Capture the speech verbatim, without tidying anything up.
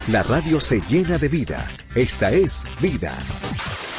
La radio se llena de vida. Esta es Vidas.